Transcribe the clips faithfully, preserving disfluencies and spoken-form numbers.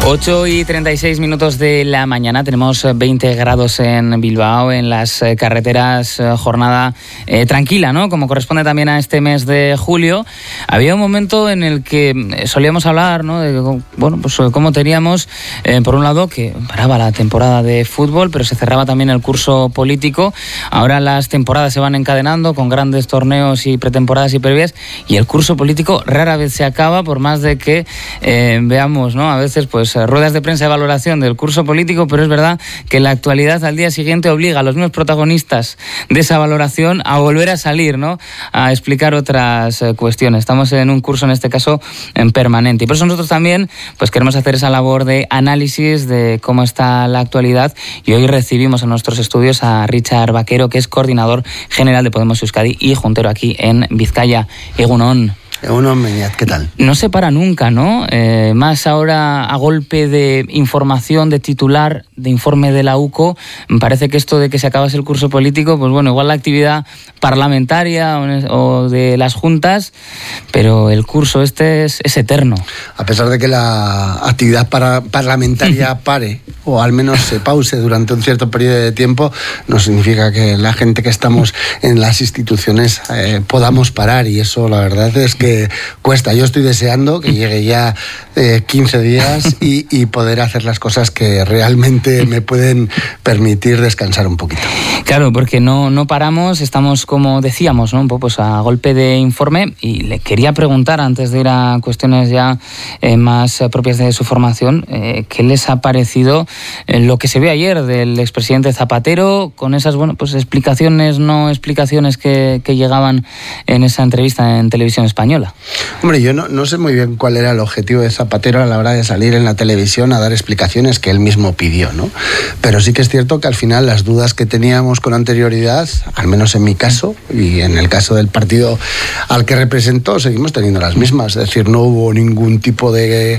ocho y treinta y seis minutos de la mañana, tenemos veinte grados en Bilbao, en las carreteras, jornada eh, tranquila, ¿no? Como corresponde también a este mes de julio. Había un momento en el que solíamos hablar, ¿no? De, bueno, pues cómo teníamos, eh, por un lado, que paraba la temporada de fútbol, pero se cerraba también el curso político. Ahora las temporadas se van encadenando con grandes torneos y pretemporadas y previas, y el curso político rara vez se acaba, por más de que eh, veamos, ¿no? A veces, pues, ruedas de prensa de valoración del curso político, pero es verdad que la actualidad al día siguiente obliga a los mismos protagonistas de esa valoración a volver a salir, ¿no? A explicar otras eh, cuestiones. Estamos en un curso, en este caso, en permanente. Y por eso nosotros también, pues, queremos hacer esa labor de análisis de cómo está la actualidad, y hoy recibimos en nuestros estudios a Richard Vaquero, que es coordinador general de Podemos Euskadi y juntero aquí en Vizcaya. Egunon. Uno, Meñat, ¿qué tal? No se para nunca, ¿no? Eh, más ahora a golpe de información, de titular, de informe de la U C O. Me parece que esto de que se acabase el curso político, pues bueno, igual la actividad parlamentaria o de las juntas, pero el curso este es, es eterno. A pesar de que la actividad para, parlamentaria pare, o al menos se pause durante un cierto periodo de tiempo, no significa que la gente que estamos en las instituciones eh, podamos parar, y eso la verdad es que cuesta. Yo estoy deseando que llegue ya eh, quince días y, y poder hacer las cosas que realmente me pueden permitir descansar un poquito. Claro, porque no, no paramos, estamos, como decíamos, ¿no? Un poco pues a golpe de informe, y le quería preguntar, antes de ir a cuestiones ya eh, más propias de su formación, eh, ¿qué les ha parecido eh, lo que se vio ayer del expresidente Zapatero, con esas, bueno, pues explicaciones, no explicaciones que, que llegaban en esa entrevista en Televisión Española? Hombre, yo no, no sé muy bien cuál era el objetivo de Zapatero a la hora de salir en la televisión a dar explicaciones que él mismo pidió, ¿no? Pero sí que es cierto que al final las dudas que teníamos con anterioridad, al menos en mi caso y en el caso del partido al que representó, seguimos teniendo las mismas. Es decir, no hubo ningún tipo de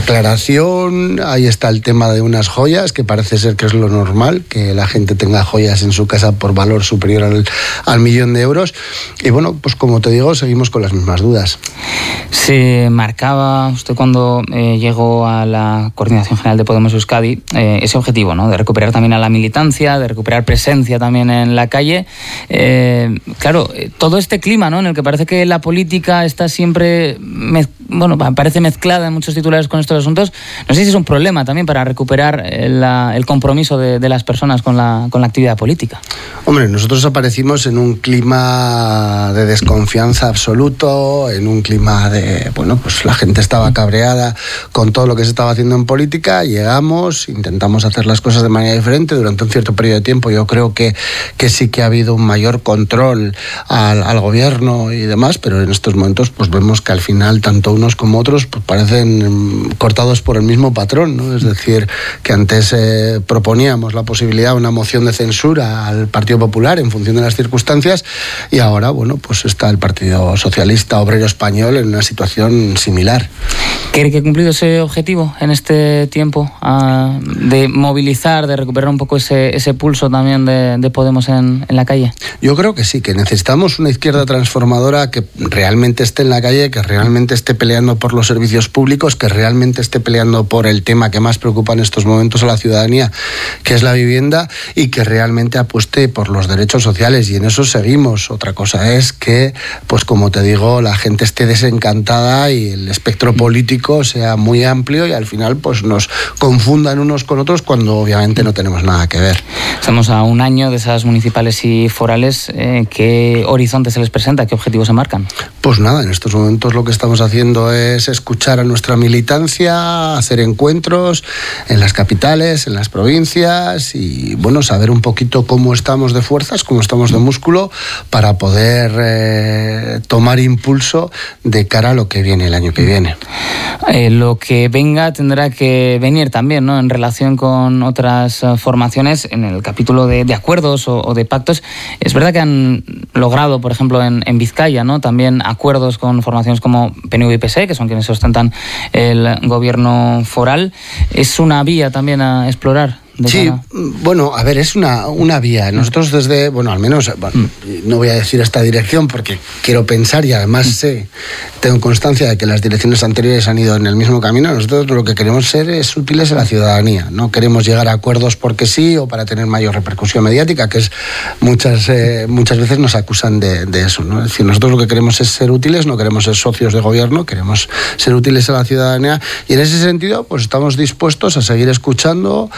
aclaración. Ahí está el tema de unas joyas, que parece ser que es lo normal, que la gente tenga joyas en su casa por valor superior al, al millón de euros. Y bueno, pues como te digo, seguimos con las mismas dudas. Se marcaba usted, cuando eh, llegó a la Coordinación General de Podemos Euskadi, eh, ese objetivo, ¿no? De recuperar también a la militancia, de recuperar presencia también en la calle. Eh, claro, todo este clima, ¿no? En el que parece que la política está siempre, mez, bueno, parece mezclada en muchos titulares con estos asuntos. No sé si es un problema también para recuperar la, el compromiso de, de las personas con la, con la actividad política. Hombre, nosotros aparecimos en un clima de desconfianza absoluto, en un clima de, bueno, pues la gente estaba cabreada con todo lo que se estaba haciendo en política. Llegamos, intentamos hacer las cosas de manera diferente durante un cierto periodo de tiempo. Yo creo que, que sí que ha habido un mayor control al, al gobierno y demás, pero en estos momentos pues vemos que al final tanto unos como otros pues parecen cortados por el mismo patrón, ¿no? Es decir, que antes eh, proponíamos la posibilidad de una moción de censura al Partido Popular en función de las circunstancias, y ahora, bueno, pues está el Partido Socialista Obrero Español en una situación similar. ¿Cree que ha cumplido ese objetivo en este tiempo, uh, de movilizar, de recuperar un poco ese, ese pulso también de, de Podemos en, en la calle? Yo creo que sí, que necesitamos una izquierda transformadora que realmente esté en la calle, que realmente esté peleando por los servicios públicos, que realmente esté peleando por el tema que más preocupa en estos momentos a la ciudadanía, que es la vivienda, y que realmente apueste por los derechos sociales, y en eso seguimos. Otra cosa es que, pues como te digo, la gente esté desencantada y el espectro político sea muy amplio, y al final pues nos confundan unos con otros cuando obviamente no tenemos nada que ver. Estamos a un año de esas municipales y forales. Eh, ¿Qué horizonte se les presenta? ¿Qué objetivos se marcan? Pues nada, en estos momentos lo que estamos haciendo es escuchar a nuestra militancia, hacer encuentros en las capitales, en las provincias, y bueno, saber un poquito cómo estamos de fuerzas, cómo estamos de músculo, para poder eh, tomar impulso de cara a lo que viene el año que viene. Eh, lo que venga tendrá que venir también, ¿no? En relación con otras uh, formaciones, en el capítulo de, de acuerdos o, o de pactos. Es verdad que han logrado, por ejemplo, en, en Vizcaya, ¿no? También acuerdos con formaciones como P N V y P S E, que son quienes sustentan el gobierno foral. ¿Es una vía también a explorar? Sí, cara? Bueno, a ver, es una, una vía. Nosotros desde, bueno, al menos, bueno, no voy a decir esta dirección porque quiero pensar y además sé, tengo constancia de que las direcciones anteriores han ido en el mismo camino. Nosotros lo que queremos ser es útiles a la ciudadanía. No queremos llegar a acuerdos porque sí o para tener mayor repercusión mediática, que es muchas, eh, muchas veces nos acusan de, de eso, ¿no? Es decir, nosotros lo que queremos es ser útiles, no queremos ser socios de gobierno, queremos ser útiles a la ciudadanía y en ese sentido pues estamos dispuestos a seguir escuchando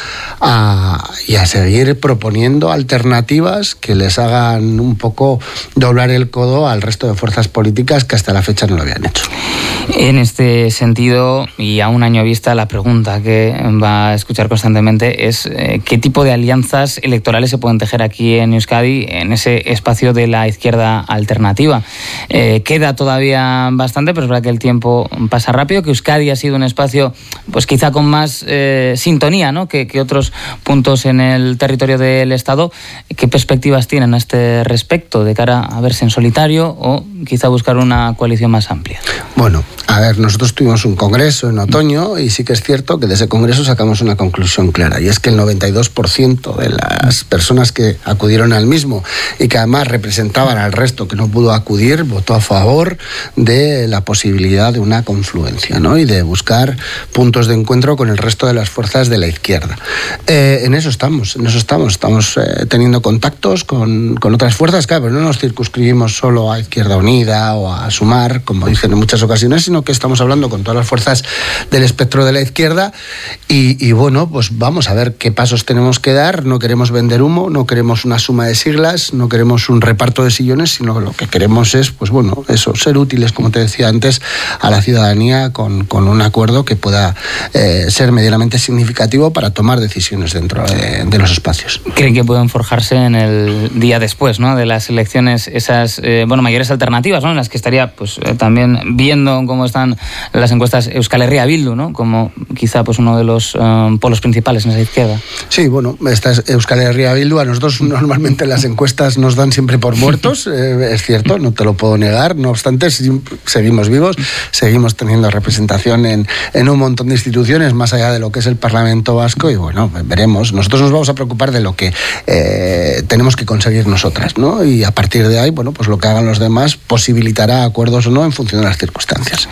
a, y a seguir proponiendo alternativas que les hagan un poco doblar el codo al resto de fuerzas políticas que hasta la fecha no lo habían hecho. En este sentido, y a un año vista, la pregunta que va a escuchar constantemente es eh, ¿qué tipo de alianzas electorales se pueden tejer aquí en Euskadi en ese espacio de la izquierda alternativa? Eh, queda todavía bastante, pero es verdad que el tiempo pasa rápido, que Euskadi ha sido un espacio pues quizá con más eh, sintonía, ¿no? que, que otros puntos en el territorio del Estado. ¿Qué perspectivas tienen a este respecto de cara a verse en solitario o quizá buscar una coalición más amplia? Bueno, a ver, nosotros tuvimos un congreso en otoño y sí que es cierto que de ese congreso sacamos una conclusión clara y es que el noventa y dos por ciento de las personas que acudieron al mismo y que además representaban al resto que no pudo acudir, votó a favor de la posibilidad de una confluencia, ¿no? Y de buscar puntos de encuentro con el resto de las fuerzas de la izquierda. Eh, en eso estamos, en eso estamos, estamos eh, teniendo contactos con, con otras fuerzas, claro, pero no nos circunscribimos solo a Izquierda Unida o a Sumar, como dicen en muchas ocasiones, sino que estamos hablando con todas las fuerzas del espectro de la izquierda y, y bueno, pues vamos a ver qué pasos tenemos que dar. No queremos vender humo, no queremos una suma de siglas, no queremos un reparto de sillones, sino que lo que queremos es, pues bueno, eso, ser útiles, como te decía antes, a la ciudadanía con, con un acuerdo que pueda eh, ser medianamente significativo para tomar decisiones dentro de, de los espacios. ¿Creen que pueden forjarse en el día después, ¿no?, de las elecciones esas eh, bueno, mayores alternativas, ¿no?, en las que estaría pues eh, también viendo cómo están las encuestas Euskal Herria Bildu, ¿no?, como quizá pues uno de los um, polos principales en esa izquierda? Sí, bueno, esta es Euskal Herria Bildu. A nosotros normalmente las encuestas nos dan siempre por muertos, eh, es cierto, no te lo puedo negar. No obstante, seguimos vivos, seguimos teniendo representación en, en un montón de instituciones más allá de lo que es el Parlamento Vasco y bueno, veremos. Nosotros nos vamos a preocupar de lo que eh, tenemos que conseguir nosotras, ¿no? Y a partir de ahí, bueno, pues lo que hagan los demás posibilitará acuerdos o no en función de las circunstancias.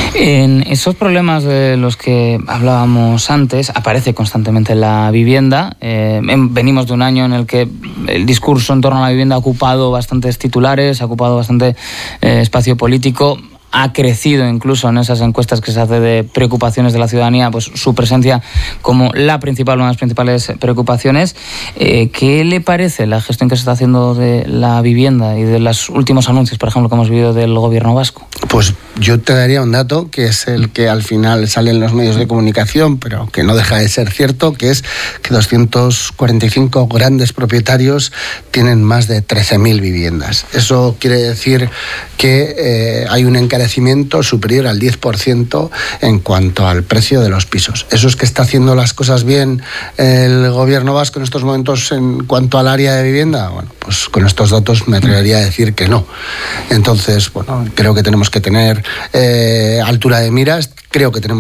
En esos problemas de los que hablábamos antes, aparece constantemente la vivienda. Eh, venimos de un año en el que el discurso en torno a la vivienda ha ocupado bastantes titulares, ha ocupado bastante eh, espacio político. Ha crecido incluso en esas encuestas que se hace de preocupaciones de la ciudadanía, pues su presencia como la principal, una de las principales preocupaciones. Eh, ¿Qué le parece la gestión que se está haciendo de la vivienda y de los últimos anuncios, por ejemplo, que hemos vivido del gobierno vasco? Pues yo te daría un dato que es el que al final sale en los medios de comunicación, pero que no deja de ser cierto, que es que doscientos cuarenta y cinco grandes propietarios tienen más de trece mil viviendas. Eso quiere decir que eh, hay un encarecimiento superior al diez por ciento en cuanto al precio de los pisos. ¿Eso es que está haciendo las cosas bien el gobierno vasco en estos momentos en cuanto al área de vivienda? Bueno, pues con estos datos me atrevería a decir que no. Entonces, bueno, creo que tenemos que tener eh, altura de miras, creo que tenemos